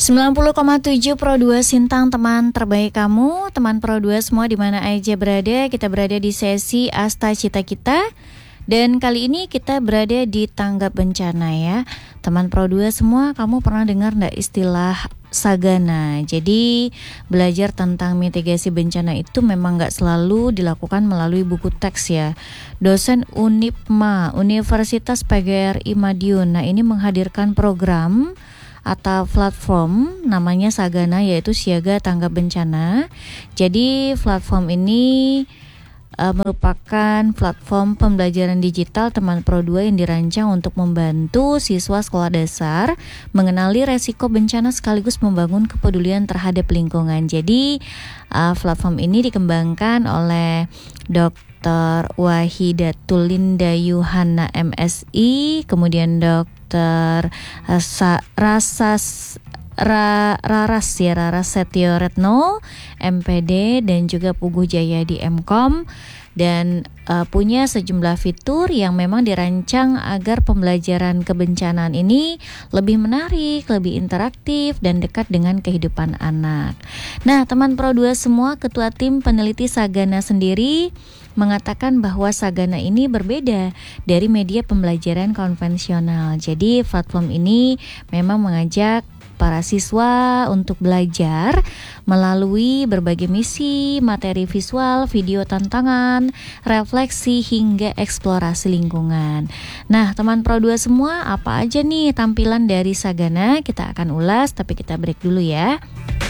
90,7 Pro 2 Sintang, teman terbaik kamu, teman Pro 2 semua di mana aja berada. Kita berada di sesi Asta Cita Kita. Dan kali ini kita berada di tanggap bencana ya. Teman Pro 2 semua, kamu pernah dengar enggak istilah Sagana? Jadi belajar tentang mitigasi bencana itu memang enggak selalu dilakukan melalui buku teks ya. Dosen Unipma, Universitas PGRI Madiun, nah ini menghadirkan program atau platform namanya Sagana, yaitu Siaga Tanggap Bencana. Jadi platform ini merupakan platform pembelajaran digital teman Pro 2 yang dirancang untuk membantu siswa sekolah dasar mengenali resiko bencana sekaligus membangun kepedulian terhadap lingkungan. Jadi platform ini dikembangkan oleh Dr. Wahidatul Linda Yuhana MSI, kemudian Dr. Raras Setio Retno MPD, dan juga Puguh Jayadi MKom, dan punya sejumlah fitur yang memang dirancang agar pembelajaran kebencanaan ini lebih menarik, lebih interaktif, dan dekat dengan kehidupan anak. Nah, teman Pro 2 semua, Ketua Tim Peneliti Sagana sendiri mengatakan bahwa Sagana ini berbeda dari media pembelajaran konvensional. Jadi platform ini memang mengajak para siswa untuk belajar melalui berbagai misi, materi visual, video tantangan, refleksi, hingga eksplorasi lingkungan. Nah, teman Pro 2 semua, apa aja nih tampilan dari Sagana? Kita akan ulas, tapi kita break dulu ya.